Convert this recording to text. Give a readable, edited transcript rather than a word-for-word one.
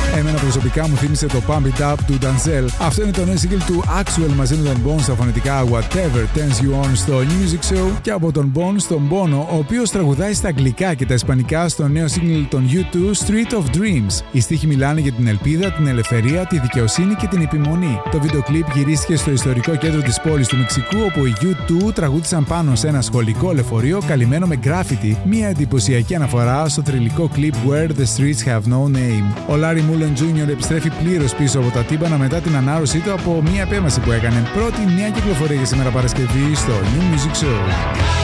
Εμένα προσωπικά μου θύμισε το Pump It Up του Denzel. Αυτό είναι το νέο single του Axwell μαζί με τον Bones στα φωνητικά Whatever Turns You On στο New Music Show, και από τον Bones στον Bono, ο οποίος τραγουδάει στα αγγλικά και τα ισπανικά στο νέο single των U2 Street of Dreams. Οι στίχοι μιλάνε για την ελπίδα, την ελευθερία, τη δικαιοσύνη και την επιμονή. Το βίντεο κλιπ γυρίστηκε στο ιστορικό κέντρο της πόλης του Μεξικού, όπου οι U2 τραγούδισαν πάνω σε ένα σχολικό λεωφορείο καλυμμένο με γκράφιτι, μια εντυπωσιακή αναφορά στο θρυλικό κλιπ Where the Streets Have No Name. Ο Larry Mullen Jr. επιστρέφει πλήρως πίσω από τα τύμπανα μετά την ανάρρωσή του από μια επέμβαση που έκανε. Πρώτη νέα κυκλοφορία για σήμερα Παρασκευή στο New Music Show.